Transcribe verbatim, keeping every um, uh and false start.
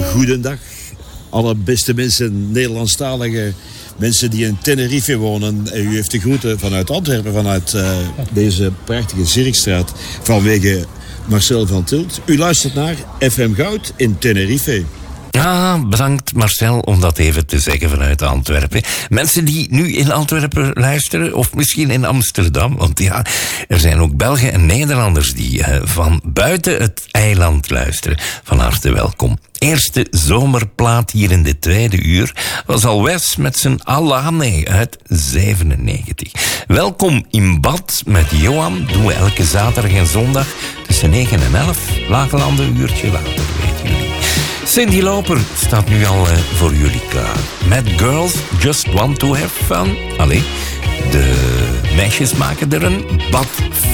goedendag. Alle beste mensen, Nederlandstalige mensen die in Tenerife wonen. U heeft de groeten vanuit Antwerpen, vanuit uh, deze prachtige Zirkstraat, vanwege Marcel van Tilt. U luistert naar F M Goud in Tenerife. Ja, bedankt Marcel om dat even te zeggen vanuit Antwerpen. Mensen die nu in Antwerpen luisteren, of misschien in Amsterdam, want ja, er zijn ook Belgen en Nederlanders die uh, van buiten het eiland luisteren. Van harte welkom. Eerste zomerplaat hier in de tweede uur was al Wes met zijn Alane uit zevenennegentig. Welkom in bad met Johan, doen we elke zaterdag en zondag tussen negen en elf. Lagelanden een uurtje later, weten jullie. Cyndi Lauper staat nu al uh, voor jullie klaar. Met Girls Just Want To Have Fun. Allee, de meisjes maken er een bad